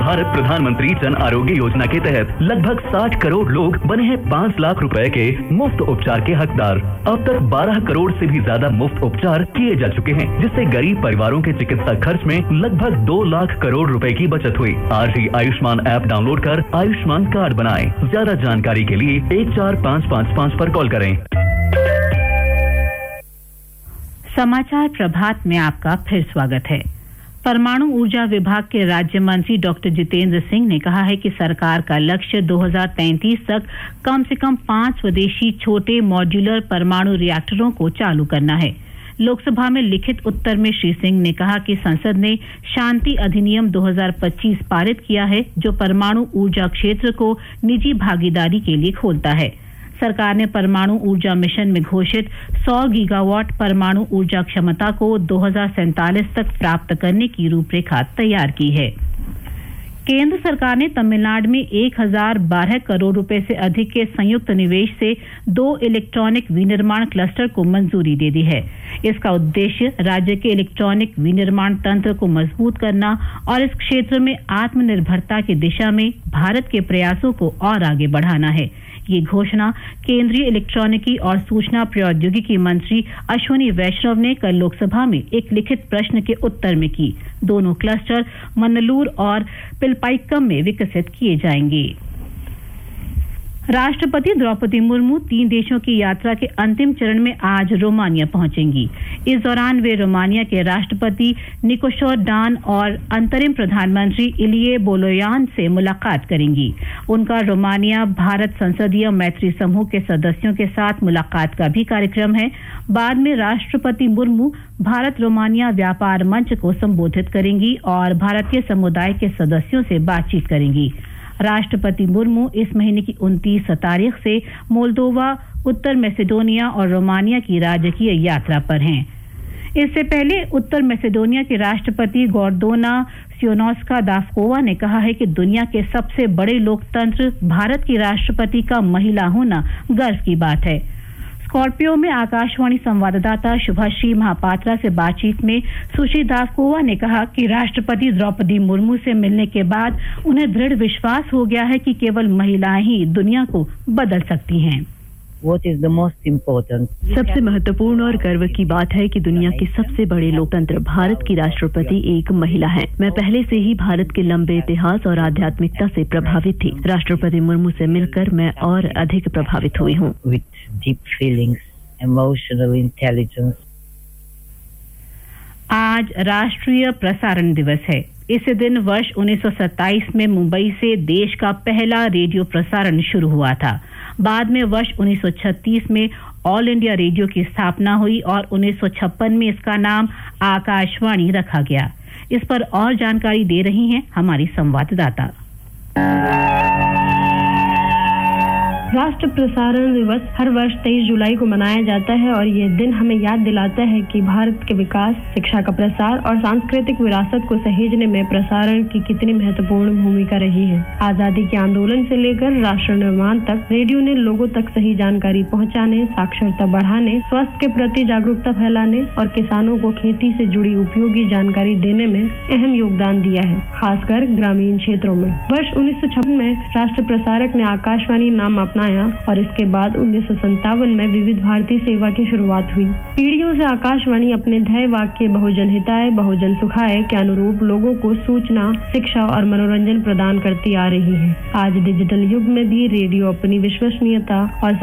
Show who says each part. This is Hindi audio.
Speaker 1: भारत प्रधानमंत्री जन आरोग्य योजना के तहत लगभग 60 करोड़ लोग बने हैं 5 लाख रुपए के मुफ्त उपचार के हकदार। अब तक 12 करोड़ से भी ज्यादा मुफ्त उपचार किए जा चुके हैं, जिससे गरीब परिवारों के चिकित्सा खर्च में लगभग 2 लाख करोड़ रुपए की बचत हुई। आज ही आयुष्मान ऐप डाउनलोड कर आयुष्मान कार्ड बनाएं। ज्यादा जानकारी के लिए 14555 पर कॉल करें।
Speaker 2: समाचार प्रभात में आपका फिर स्वागत है। परमाणु ऊर्जा विभाग के राज्य मंत्री डॉक्टर जितेंद्र सिंह ने कहा है कि सरकार का लक्ष्य 2033 तक कम से कम 5 स्वदेशी छोटे मॉड्यूलर परमाणु रिएक्टरों को चालू करना है। लोकसभा में लिखित उत्तर में श्री सिंह ने कहा कि संसद ने शांति अधिनियम 2025 पारित किया है, जो परमाणु ऊर्जा क्षेत्र को निजी भागीदारी के लिए खोलता है। सरकार ने परमाणु ऊर्जा मिशन में घोषित 100 गीगावाट परमाणु ऊर्जा क्षमता को 2047 तक प्राप्त करने की रूपरेखा तैयार की है। केंद्र सरकार ने तमिलनाडु में 1012 करोड़ रुपए से अधिक के संयुक्त निवेश से 2 इलेक्ट्रॉनिक विनिर्माण क्लस्टर को मंजूरी दे दी है। इसका उद्देश्य राज्य के इलेक्ट्रॉनिक विनिर्माण तंत्र को मजबूत करना और इस क्षेत्र में आत्मनिर्भरता की दिशा में भारत के प्रयासों को और आगे बढ़ाना है। ये घोषणा केंद्रीय इलेक्ट्रॉनिकी और सूचना प्रौद्योगिकी मंत्री अश्विनी वैष्णव ने कल लोकसभा में एक लिखित प्रश्न के उत्तर में की। दोनों क्लस्टर मन्नलूर और पिलपाइक्कम में विकसित किए जाएंगे। राष्ट्रपति द्रौपदी मुर्मू 3 देशों की यात्रा के अंतिम चरण में आज रोमानिया पहुंचेंगी। इस दौरान वे रोमानिया के राष्ट्रपति निकोशोर डान और अंतरिम प्रधानमंत्री इलिये बोलोयान से मुलाकात करेंगी। उनका रोमानिया भारत संसदीय मैत्री समूह के सदस्यों के साथ मुलाकात का भी कार्यक्रम है। बाद में राष्ट्रपति मुर्मू भारत रोमानिया व्यापार मंच को संबोधित करेंगी और भारतीय समुदाय के सदस्यों से बातचीत करेंगी। राष्ट्रपति मुर्मू इस महीने की 29 तारीख से मोल्दोवा, उत्तर मैसेडोनिया और रोमानिया की राजकीय यात्रा पर हैं। इससे पहले उत्तर मैसेडोनिया के राष्ट्रपति गोर्दाना सियोनोस्का दाफकोवा ने कहा है कि दुनिया के सबसे बड़े लोकतंत्र भारत की राष्ट्रपति का महिला होना गर्व की बात है। स्कॉर्पियो में आकाशवाणी संवाददाता शुभाश्री महापात्रा से बातचीत में सुश्री दाफकोवा ने कहा कि राष्ट्रपति द्रौपदी मुर्मू से मिलने के बाद उन्हें दृढ़ विश्वास हो गया है कि केवल महिलाएं ही दुनिया को बदल सकती हैं।
Speaker 3: सबसे महत्वपूर्ण और गर्व की बात है कि दुनिया के सबसे बड़े लोकतंत्र भारत की राष्ट्रपति एक महिला हैं। मैं पहले से ही भारत के लंबे इतिहास और आध्यात्मिकता से प्रभावित थी। राष्ट्रपति मुर्मू से मिलकर मैं और अधिक प्रभावित हुई हूँ।
Speaker 2: आज राष्ट्रीय प्रसारण दिवस है। इस दिन वर्ष 1927 में मुंबई से देश का पहला रेडियो प्रसारण शुरू हुआ था। बाद में वर्ष 1936 में ऑल इंडिया रेडियो की स्थापना हुई और 1956 में इसका नाम आकाशवाणी रखा गया। इस पर और जानकारी दे रही हैं हमारी संवाददाता।
Speaker 4: राष्ट्र प्रसारण दिवस हर वर्ष 23 जुलाई को मनाया जाता है और ये दिन हमें याद दिलाता है कि भारत के विकास, शिक्षा का प्रसार और सांस्कृतिक विरासत को सहेजने में प्रसारण की कितनी महत्वपूर्ण भूमिका रही है। आजादी के आंदोलन से लेकर राष्ट्र निर्माण तक रेडियो ने लोगों तक सही जानकारी पहुंचाने, साक्षरता बढ़ाने, स्वास्थ्य के प्रति जागरूकता फैलाने और किसानों को खेती से जुड़ी उपयोगी जानकारी देने में अहम योगदान दिया है, खासकर ग्रामीण क्षेत्रों में। वर्ष 1956 में राष्ट्र प्रसारक ने आकाशवाणी नाम अपनाया और इसके बाद 1957 में विविध भारती सेवा की शुरुआत हुई। पीढ़ियों से आकाशवाणी अपने ध्येय वाक्य बहुजन हिताय बहुजन सुखाय के अनुरूप लोगों को सूचना, शिक्षा और मनोरंजन प्रदान करती आ रही है। आज डिजिटल युग में भी रेडियो अपनी विश्वसनीयता और